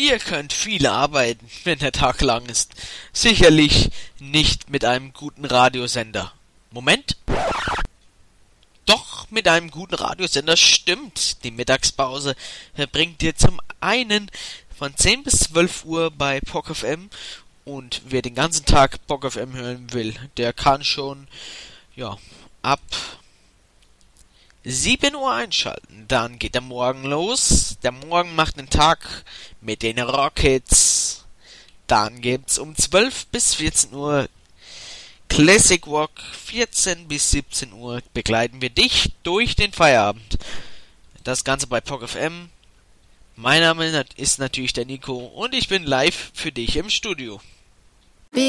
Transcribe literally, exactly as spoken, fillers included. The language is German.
Ihr könnt viel arbeiten, wenn der Tag lang ist. Sicherlich nicht mit einem guten Radiosender. Moment. Doch, mit einem guten Radiosender stimmt. Die Mittagspause verbringt ihr zum einen von zehn bis zwölf Uhr bei P O C F M. Und wer den ganzen Tag P O C F M hören will, der kann schon, ja, ab sieben Uhr einschalten. Dann geht der Morgen los. Der Morgen macht den Tag mit den Rockets. Dann gibt's um zwölf bis vierzehn Uhr Classic Rock. vierzehn bis siebzehn Uhr begleiten wir dich durch den Feierabend. Das Ganze bei P O C F M. Mein Name ist natürlich der Nico und ich bin live für dich im Studio.